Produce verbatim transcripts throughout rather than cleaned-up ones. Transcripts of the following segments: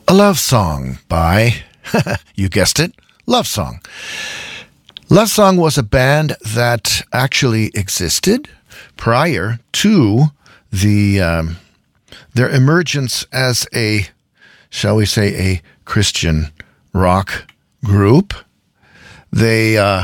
A Love Song by, you guessed it, Love Song. Love Song was a band that actually existed prior to the um, their emergence as a, shall we say, a Christian rock group. They uh,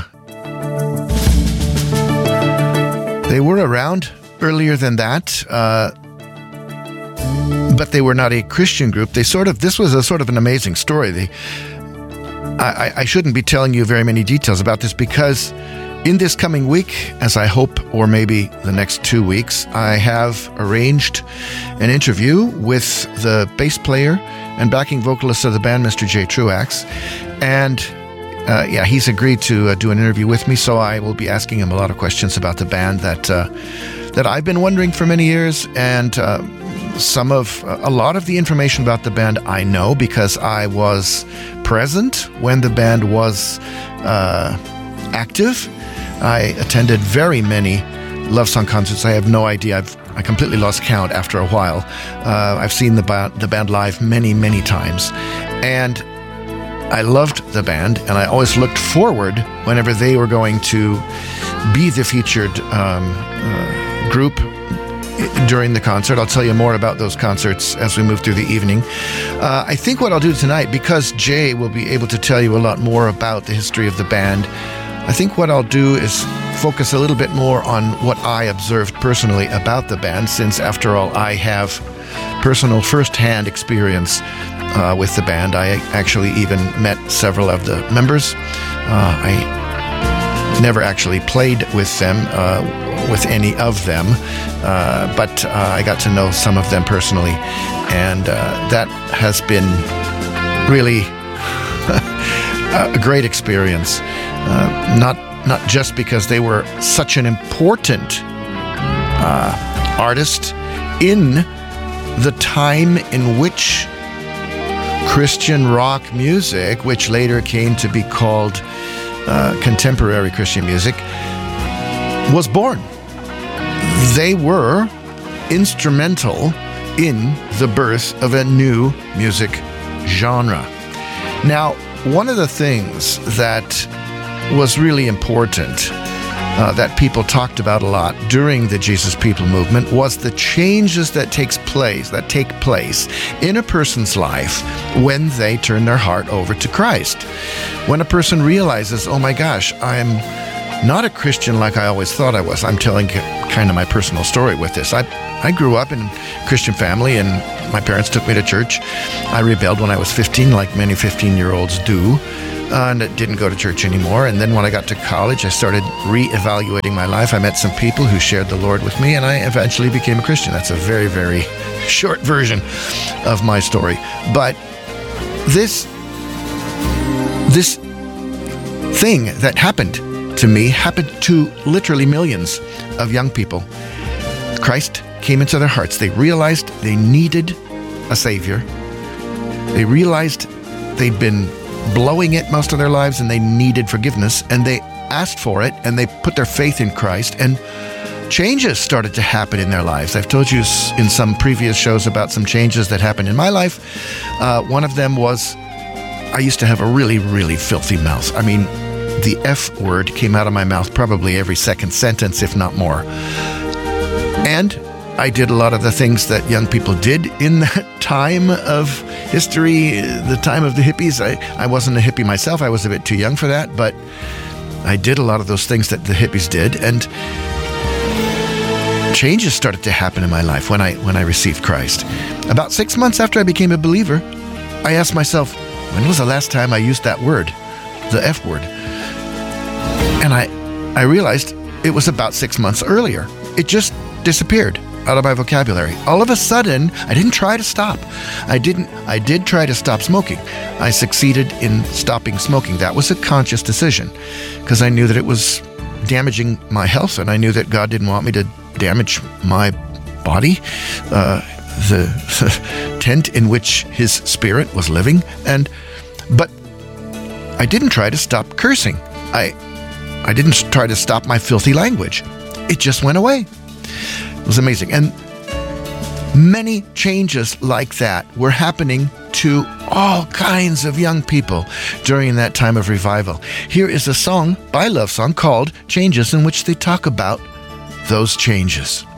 they were around earlier than that, uh, but they were not a Christian group. They sort of this was a sort of an amazing story. They, I, I shouldn't be telling you very many details about this because in this coming week, as I hope, or maybe the next two weeks, I have arranged an interview with the bass player and backing vocalist of the band, Mister Jay Truax. And uh, yeah, he's agreed to uh, do an interview with me, so I will be asking him a lot of questions about the band that uh, that I've been wondering for many years. And uh, some of, uh, a lot of the information about the band I know because I was present when the band was uh, active. I attended very many Love Song concerts. I have no idea. I've I completely lost count after a while. Uh, I've seen the, ba- the band live many, many times. And I loved the band, and I always looked forward whenever they were going to be the featured um, uh, group during the concert. I'll tell you more about those concerts as we move through the evening. Uh, I think what I'll do tonight, because Jay will be able to tell you a lot more about the history of the band, I think what I'll do is focus a little bit more on what I observed personally about the band, since after all, I have personal first-hand experience uh, with the band. I actually even met several of the members. Uh, I never actually played with them, uh, with any of them, uh, but uh, I got to know some of them personally, and uh, that has been really a great experience. Uh, not not just because they were such an important uh, artist in the time in which Christian rock music, which later came to be called uh, contemporary Christian music, was born. They were instrumental in the birth of a new music genre. Now, one of the things that was really important uh, that people talked about a lot during the Jesus People movement was the changes that takes place that take place in a person's life when they turn their heart over to Christ. When a person realizes, oh my gosh, I'm not a Christian like I always thought I was. I'm telling kind of my personal story with this. I I grew up in a Christian family, and my parents took me to church. I rebelled when I was fifteen, like many fifteen-year-olds do, uh, and didn't go to church anymore. And then when I got to college, I started re-evaluating my life. I met some people who shared the Lord with me, and I eventually became a Christian. That's a very, very short version of my story. But this, this thing that happened to me happened to literally millions of young people. Christ came into their hearts. They realized they needed a Savior. They realized they'd been blowing it most of their lives and they needed forgiveness, and they asked for it, and they put their faith in Christ, and changes started to happen in their lives. I've told you in some previous shows about some changes that happened in my life. Uh, one of them was I used to have a really, really filthy mouth. I mean, the F word came out of my mouth probably every second sentence, if not more. And I did a lot of the things that young people did in that time of history, the time of the hippies. I, I wasn't a hippie myself. I was a bit too young for that, but I did a lot of those things that the hippies did, and changes started to happen in my life when I when I received Christ. About six months after I became a believer, I asked myself, when was the last time I used that word, the F word? And I, I realized it was about six months earlier. It just disappeared out of my vocabulary. All of a sudden, I didn't try to stop. I didn't, I did try to stop smoking. I succeeded in stopping smoking. That was a conscious decision because I knew that it was damaging my health, and I knew that God didn't want me to damage my body, uh, the, the tent in which His Spirit was living. And, but I didn't try to stop cursing. I, I didn't try to stop my filthy language. It just went away. It was amazing. And many changes like that were happening to all kinds of young people during that time of revival. Here is a song by Love Song called Changes, in which they talk about those changes.